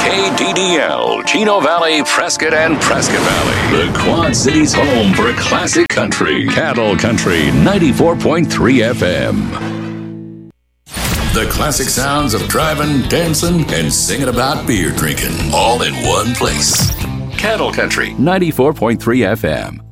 KDDL, Chino Valley, Prescott, and Prescott Valley. The Quad Cities' home for classic country. Cattle Country 94.3 FM. The classic sounds of driving, dancing, and singing about beer drinking. All in one place. Cattle Country 94.3 FM.